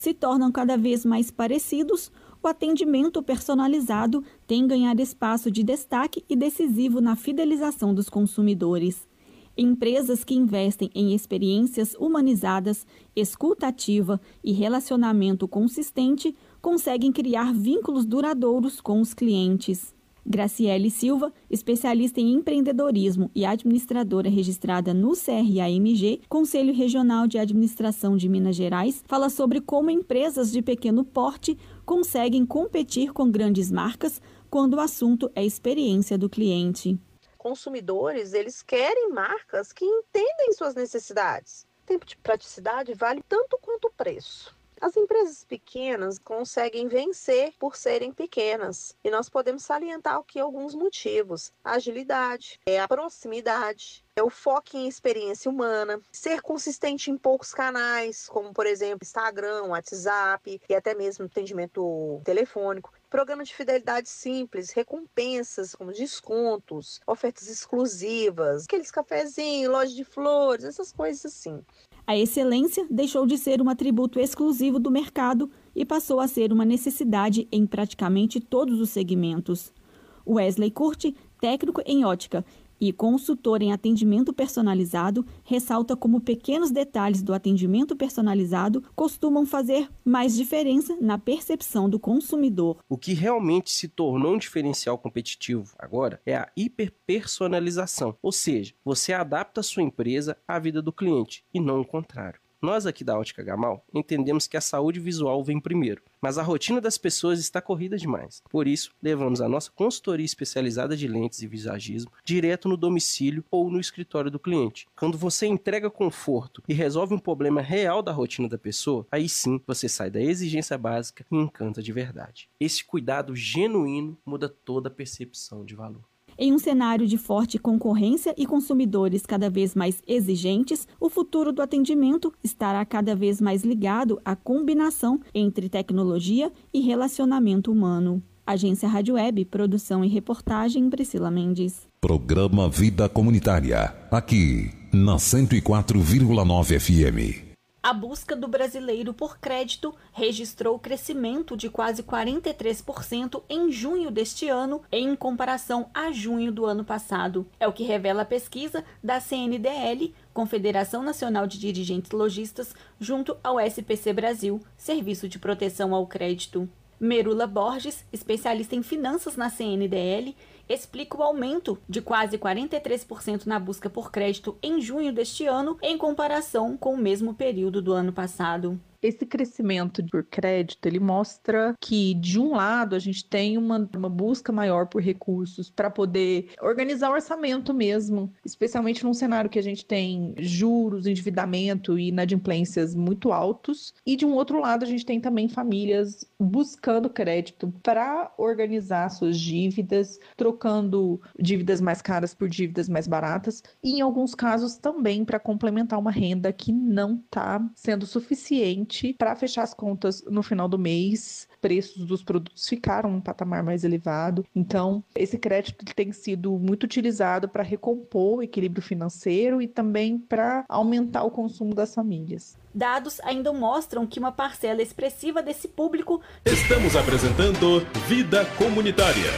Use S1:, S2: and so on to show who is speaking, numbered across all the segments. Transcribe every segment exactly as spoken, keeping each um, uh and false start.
S1: se tornam cada vez mais parecidos, o atendimento personalizado tem ganhado espaço de destaque e decisivo na fidelização dos consumidores. Empresas que investem em experiências humanizadas, escuta ativa e relacionamento consistente conseguem criar vínculos duradouros com os clientes. Graciele Silva, especialista em empreendedorismo e administradora registrada no C R A M G, Conselho Regional de Administração de Minas Gerais, fala sobre como empresas de pequeno porte conseguem competir com grandes marcas quando o assunto é experiência do cliente.
S2: Consumidores, eles querem marcas que entendem suas necessidades. O tempo de praticidade vale tanto quanto o preço. As empresas pequenas conseguem vencer por serem pequenas e nós podemos salientar aqui alguns motivos. A agilidade, é a proximidade, é o foco em experiência humana, ser consistente em poucos canais, como por exemplo Instagram, WhatsApp e até mesmo atendimento telefônico. Programa de fidelidade simples, recompensas como descontos, ofertas exclusivas, aqueles cafezinhos, loja de flores, essas coisas assim.
S1: A excelência deixou de ser um atributo exclusivo do mercado e passou a ser uma necessidade em praticamente todos os segmentos. Wesley Curti, técnico em ótica e consultor em atendimento personalizado, ressalta como pequenos detalhes do atendimento personalizado costumam fazer mais diferença na percepção do consumidor.
S3: O que realmente se tornou um diferencial competitivo agora é a hiperpersonalização, ou seja, você adapta a sua empresa à vida do cliente e não o contrário. Nós aqui da Ótica Gamal entendemos que a saúde visual vem primeiro, mas a rotina das pessoas está corrida demais. Por isso, levamos a nossa consultoria especializada de lentes e visagismo direto no domicílio ou no escritório do cliente. Quando você entrega conforto e resolve um problema real da rotina da pessoa, aí sim você sai da exigência básica e encanta de verdade. Esse cuidado genuíno muda toda a percepção de valor.
S1: Em um cenário de forte concorrência e consumidores cada vez mais exigentes, o futuro do atendimento estará cada vez mais ligado à combinação entre tecnologia e relacionamento humano. Agência Rádio Web, produção e reportagem, Priscila Mendes.
S4: Programa Vida Comunitária, aqui na cento e quatro vírgula nove F M.
S1: A busca do brasileiro por crédito registrou crescimento de quase quarenta e três por cento em junho deste ano, em comparação a junho do ano passado. É o que revela a pesquisa da C N D L, Confederação Nacional de Dirigentes Lojistas, junto ao S P C Brasil, Serviço de Proteção ao Crédito. Merula Borges, especialista em finanças na C N D L, explica o aumento de quase quarenta e três por cento na busca por crédito em junho deste ano, em comparação com o mesmo período do ano passado.
S5: Esse crescimento por crédito, ele mostra que, de um lado, a gente tem uma, uma busca maior por recursos para poder organizar o orçamento mesmo, especialmente num cenário que a gente tem juros, endividamento e inadimplências muito altos. E, de um outro lado, a gente tem também famílias buscando crédito para organizar suas dívidas, trocando dívidas mais caras por dívidas mais baratas e, em alguns casos, também para complementar uma renda que não está sendo suficiente para fechar as contas no final do mês. Preços dos produtos ficaram um patamar mais elevado. Então, esse crédito tem sido muito utilizado para recompor o equilíbrio financeiro e também para aumentar o consumo das famílias.
S1: Dados ainda mostram que uma parcela expressiva desse público...
S6: Estamos apresentando Vida Comunitária.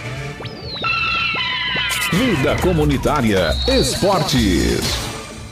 S4: Vida Comunitária Esportes.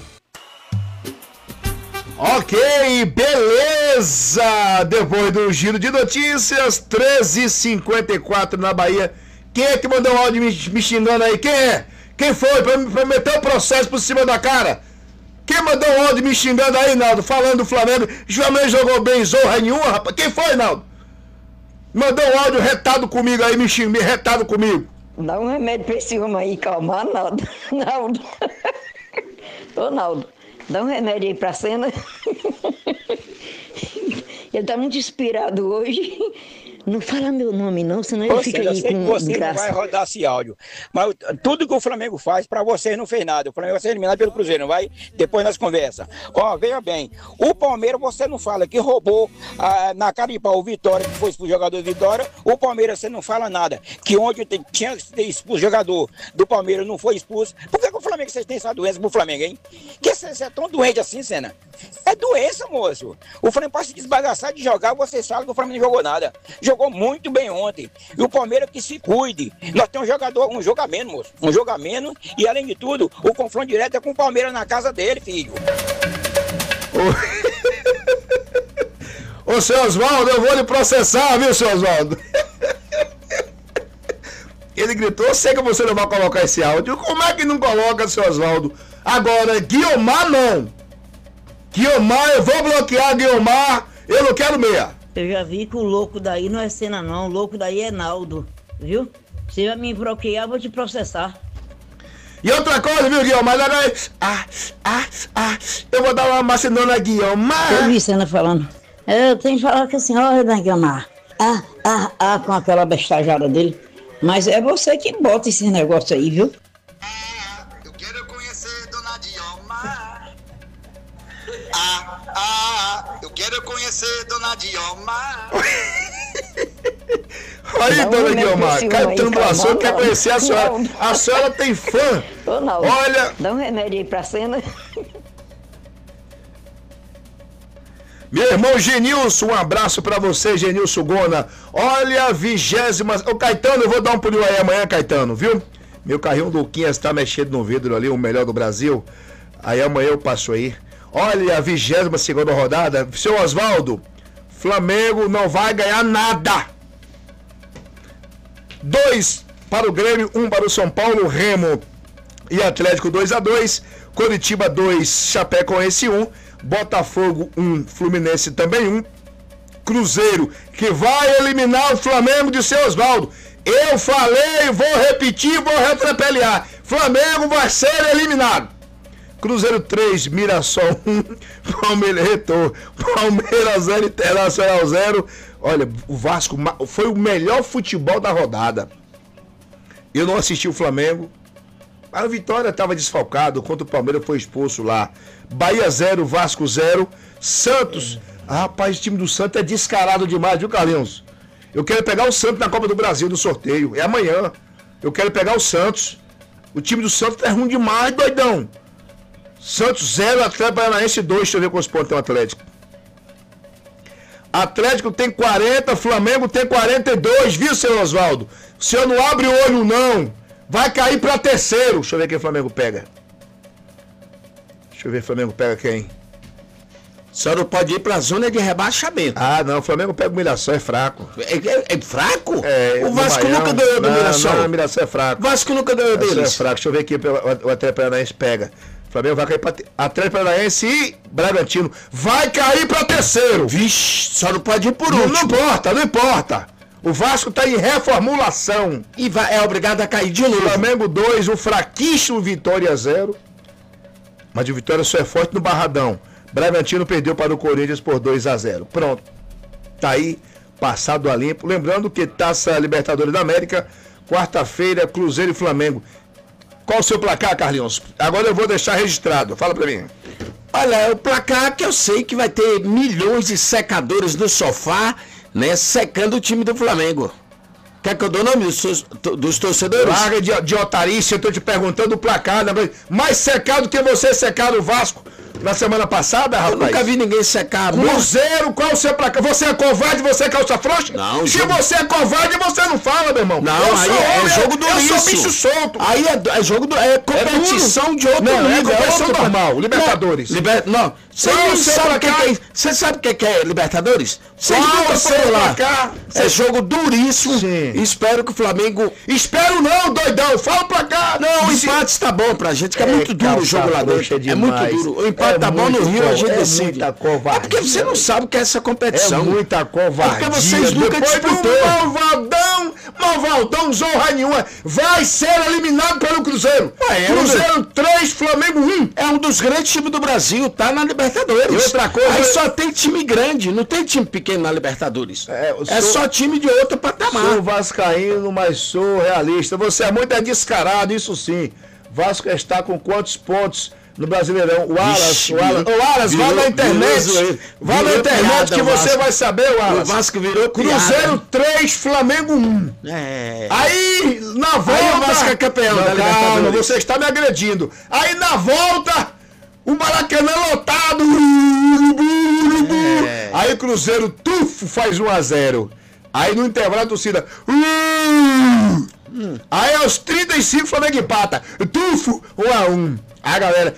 S7: Ok, beleza! Depois do giro de notícias, treze e cinquenta e quatro na Bahia. Quem é que mandou um áudio me, me xingando aí? Quem é? Quem foi? Pra, pra meter o processo por cima da cara? Quem mandou um áudio me xingando aí, Naldo? Falando do Flamengo. O Flamengo jogou bem, zorra nenhuma, rapaz. Quem foi, Naldo? Mandou um áudio retado comigo aí, me xingando, retado comigo.
S8: Dá um remédio pra esse homem aí, calmar, Naldo. Naldo. Ô, Naldo. Dá um remédio aí pra cena. Ele tá muito inspirado hoje. Não fala meu nome não, senão ele
S9: Ou
S8: fica
S9: seja, eu
S8: aí
S9: sei que
S8: com
S9: você não
S8: graça.
S9: vai rodar esse áudio. Mas tudo que o Flamengo faz, pra vocês não fez nada. O Flamengo vai ser eliminado pelo Cruzeiro, não vai? Depois nós conversa. Ó, veja bem. O Palmeiras, você não fala que roubou ah, na cara de pau o Vitória, que foi expulso o jogador do Vitória. O Palmeiras, você não fala nada. Que onde te- tinha expulso o jogador do Palmeiras não foi expulso. Por que, que o Flamengo, vocês têm essa doença pro Flamengo, hein? Que você é tão doente assim, Senna? É doença, moço. O Flamengo pode se desbagaçar de jogar, vocês falam que o Flamengo não jogou nada. Jogou muito bem ontem. E o Palmeiras que se cuide. Nós temos um jogador, um jogo a menos, moço. Um jogo a menos. E além de tudo, o confronto direto é com o Palmeiras na casa dele, filho.
S7: Ô, seu Oswaldo, eu vou lhe processar, viu, seu Oswaldo? Ele gritou, eu sei que você não vai colocar esse áudio. Como é que não coloca, seu Oswaldo? Agora, Guiomar não. Guiomar, eu vou bloquear Guiomar. Eu não quero meia.
S8: Eu já vi que o louco daí não é Senna não, o louco daí é Naldo, viu? Se vai me bloquear, eu vou te processar.
S7: E outra coisa, viu, Guiomar? Agora, ah, ah, ah, eu vou dar uma macinona na Guiomar.
S8: Eu vi Senna falando. Eu tenho que falar com a senhora, da Guiomar. Ah, ah, ah, com aquela bestajada dele. Mas é você que bota esse negócio aí, viu?
S10: Eu quero conhecer Dona Guiomar. Ah, ah, eu quero conhecer Dona Guiomar.
S7: Aí,
S8: Não,
S7: Dona
S8: não,
S7: Guiomar,
S8: não,
S7: Caetano
S8: não,
S7: Laçou
S8: não,
S7: quer
S8: não.
S7: conhecer a senhora.
S8: Não.
S7: A senhora tem fã.
S8: Ô, Naldo,
S7: Olha,
S8: dá um remédio aí pra Senna.
S7: meu irmão Genilson, um abraço pra você, Genilson Gona. Olha a vigésima... Ô, Caetano, eu vou dar um pulinho aí amanhã, Caetano, viu? Meu carrinho Luquinhas tá mexendo no vidro ali, o melhor do Brasil. Aí amanhã eu passo aí. Olha a vigésima segunda rodada. Seu Oswaldo, Flamengo não vai ganhar nada. Dois para o Grêmio, um para o São Paulo, Remo e Atlético dois a dois. Coritiba dois, Chapecoense um. Botafogo um, Fluminense também um. Cruzeiro, que vai eliminar o Flamengo de seu Oswaldo. Eu falei, vou repetir, vou retrapalhar. Flamengo vai ser eliminado. Cruzeiro três, Mirassol um, Palmeiras retorno, Palmeiras zero, Internacional zero. Olha, o Vasco foi o melhor futebol da rodada. Eu não assisti o Flamengo. A Vitória estava desfalcado, contra o Palmeiras foi expulso lá. Bahia zero, Vasco zero. Santos, ah, rapaz, o time do Santos é descarado demais, viu, Carlinhos? Eu quero pegar o Santos na Copa do Brasil no sorteio, é amanhã. Eu quero pegar o Santos. O time do Santos é ruim demais, doidão. Santos zero, Atlético Paranaense dois, deixa eu ver quantos pontos tem o Atlético. Atlético tem quarenta, Flamengo tem quarenta e dois, viu, seu Oswaldo? O senhor não abre o olho, não. Vai cair pra terceiro. Deixa eu ver quem o Flamengo pega. Deixa eu ver, o Flamengo pega quem?
S11: Só não pode ir pra zona de rebaixamento.
S7: Ah, não, o Flamengo pega o Mirassol, é fraco.
S11: É, é, é fraco?
S7: É,
S11: o Vasco
S7: Baião,
S11: nunca ganhou do
S7: não,
S11: Mirassol.
S7: Não, o Mirassol é fraco.
S11: O Vasco nunca ganhou deles.
S7: É fraco. Deixa eu ver aqui, o Atlético Paranaense pega. O Flamengo vai cair pra... Atlético Paranaense e Bragantino. Vai cair pra terceiro.
S11: Vixe, só não pode ir por
S7: não,
S11: último.
S7: Não importa, não importa. O Vasco tá em reformulação.
S11: E vai, é obrigado a cair de novo.
S7: Flamengo dois, o fraquíssimo Vitória zero. Mas o Vitória só é forte no Barradão. Bragantino perdeu para o Corinthians por dois a zero. Pronto. Tá aí, passado a limpo. Lembrando que Taça Libertadores da América, quarta-feira, Cruzeiro e Flamengo. Qual o seu placar, Carlinhos? Agora eu vou deixar registrado. Fala pra mim.
S11: Olha, o placar que eu sei que vai ter milhões de secadores no sofá, né, secando o time do Flamengo. Quer que eu dou o nome dos, dos torcedores?
S7: Larga de, de otarice, eu tô te perguntando o placar. Né? Mais secado que você secar o Vasco na semana passada, rapaz.
S11: Eu nunca vi ninguém secar.
S7: Cruzeiro, qual o seu placar? Você é covarde, você é calça frouxa?
S11: Não.
S7: Se
S11: jogo...
S7: você é covarde, você não fala, meu irmão.
S11: Não,
S7: eu
S11: aí
S7: sou
S11: é,
S7: homem,
S11: é jogo do
S7: Eu
S11: isso.
S7: sou bicho solto.
S11: Aí é, é jogo do... É competição é de outro
S7: não,
S11: nível.
S7: É competição
S11: outro...
S7: normal, Libertadores.
S11: Não, liber... não. Você não sabe o que, que é isso? Você sabe o que, que é Libertadores? Vocês nunca foram lá. É jogo duríssimo. Sim. Espero que o Flamengo...
S7: Espero não, doidão. Fala pra cá.
S11: Não, o empate tá bom pra gente, que é, é muito duro o jogo lá dentro. É muito duro. O empate é tá bom no Rio, a gente decide.
S7: Muita covardia.
S11: É porque você não sabe o que é essa competição.
S7: É muita covardia.
S11: É porque vocês nunca
S7: disputou.
S11: disputou.
S7: Malvadão, Mas Valdão, zorra nenhuma, vai ser eliminado pelo Cruzeiro. Ué, é Cruzeiro um... três, Flamengo um.
S11: É um dos grandes times do Brasil, tá na Libertadores.
S7: E outra coisa...
S11: Aí só tem time grande, não tem time pequeno na Libertadores. É, é sou... só time de outro patamar.
S7: Sou vascaíno, mas sou realista. Você é muito descarado, isso sim. Vasco está com quantos pontos no Brasileirão? O Wallace, o Wallace, o Wallace vai na internet, virou, vai na internet piada, que você vai saber, Wallace.
S11: O Vasco virou
S7: Cruzeiro três, Flamengo um.
S11: É.
S7: Aí, na volta...
S11: Aí o Vasco é campeão
S7: não,
S11: da Libertadores.
S7: Calma, você está me agredindo. Aí, na volta, o Maracanã lotado. É. Aí, Cruzeiro, tufo, faz um a zero. Aí, no intervalo, a torcida... Hum. Aí, aos trinta e cinco, Flamengo empata. Tufo, um a um. Aí, galera,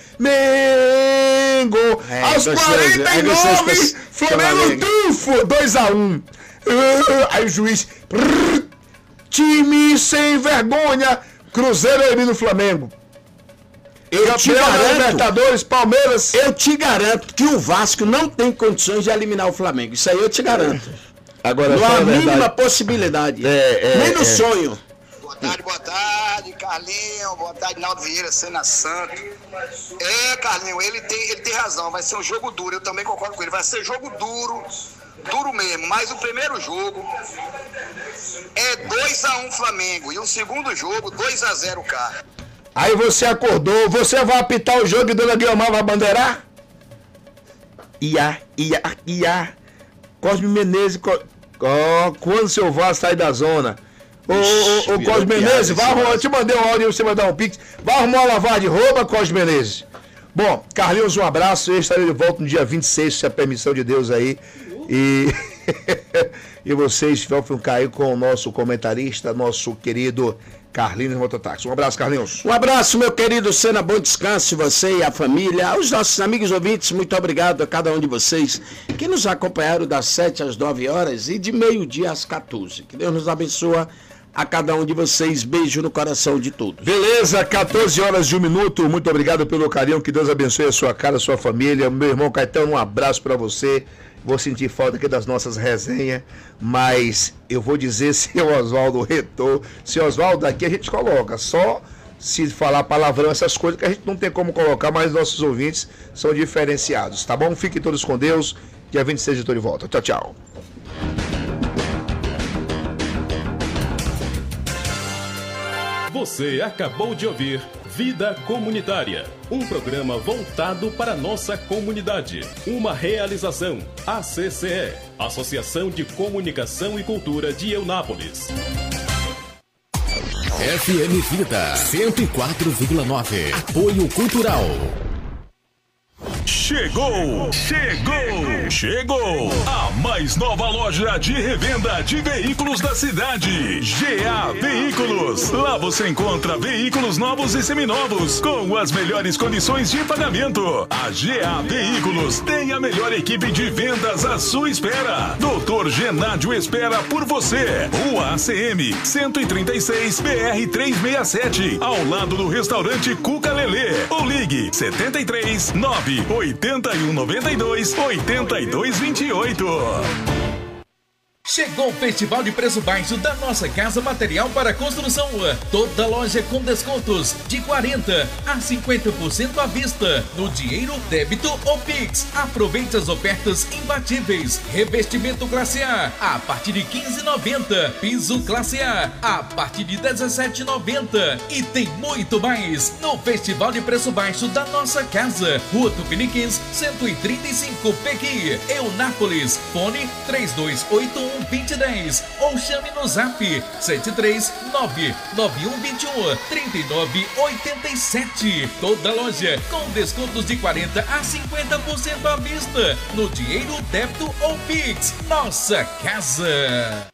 S7: Mengo. É, aos quarenta e nove, Flamengo, tufo, dois a um. Aí, o juiz... Prrr, time sem vergonha. Cruzeiro elimina o Flamengo.
S11: Eu te garanto,
S7: Libertadores, Palmeiras.
S11: Eu te garanto que o Vasco não tem condições de eliminar o Flamengo. Isso aí eu te garanto.
S7: Agora,
S11: não há a mínima possibilidade.
S7: É, é,
S11: nem no
S7: é.
S11: sonho.
S10: Boa tarde, boa tarde, Carlinhos. Boa tarde, Naldo Vieira, Sena Santo. É, Carlinhos, ele tem, ele tem razão. Vai ser um jogo duro. Eu também concordo com ele. Vai ser jogo duro. Duro mesmo. Mas o primeiro jogo é dois a um Flamengo. E o segundo jogo, dois a zero K.
S7: Aí você acordou. Você vai apitar o jogo e Dona Guilmar vai bandeirar? Ia, ia, ia. Cosme Menezes. Co... Oh, quando seu Vasco sair da zona. Ô, ô, ô, Cosme Menezes, vai arrumar, eu te mandei um áudio, você vai dar um pix. Vai arrumar uma lavagem de roupa, Cosme Menezes. Bom, Carlinhos, um abraço. Eu estarei de volta no dia vinte e seis, se a permissão de Deus aí. E, e vocês vão cair com o nosso comentarista, nosso querido Carlinhos Mototáxi. Um abraço, Carlinhos.
S11: Um abraço, meu querido Sena, bom descanso, você e a família. Aos nossos amigos ouvintes, muito obrigado a cada um de vocês que nos acompanharam das sete às nove horas e de meio-dia às quatorze. Que Deus nos abençoe a cada um de vocês. Beijo no coração de todos.
S7: Beleza, quatorze horas e um minuto. Muito obrigado pelo carinho. Que Deus abençoe a sua casa, a sua família. Meu irmão Caetano, um abraço para você. Vou sentir falta aqui das nossas resenhas, mas eu vou dizer se o Oswaldo retou. Se o Oswaldo aqui a gente coloca, só se falar palavrão, essas coisas que a gente não tem como colocar, mas nossos ouvintes são diferenciados, tá bom? Fiquem todos com Deus. Dia vinte e seis eu estou de volta. Tchau, tchau.
S6: Você acabou de ouvir Vida Comunitária, um programa voltado para a nossa comunidade. Uma realização A C C E, Associação de Comunicação e Cultura de Eunápolis.
S12: F M Vida cento e quatro vírgula nove. Apoio Cultural.
S13: Chegou, chegou, chegou a mais nova loja de revenda de veículos da cidade, G A Veículos. Lá você encontra veículos novos e seminovos com as melhores condições de pagamento. A G A Veículos tem a melhor equipe de vendas à sua espera. doutor Genádio espera por você. Rua A C M cento e trinta e seis, B R trezentos e sessenta e sete, ao lado do restaurante Cuca Lelê. Ou ligue setenta e três, nove oitenta e um, noventa e dois, oitenta e dois, vinte e oito.
S14: Chegou o Festival de Preço Baixo da Nossa Casa Material para Construção. Toda loja com descontos de quarenta a cinquenta por cento à vista, no dinheiro, débito ou Pix. Aproveite as ofertas imbatíveis. Revestimento classe A a partir de quinze reais e noventa centavos. Piso classe A a partir de dezessete reais e noventa centavos. E tem muito mais no Festival de Preço Baixo da Nossa Casa. Rua Tupiniquins, cento e trinta e cinco, Pequi, Eunápolis. Fone três dois oito um, vinte e dez ou chame no zap sete três nove nove um dois um, três nove oito sete. Toda loja com descontos de quarenta a cinquenta por cento à vista, no dinheiro, débito ou Pix. Nossa Casa.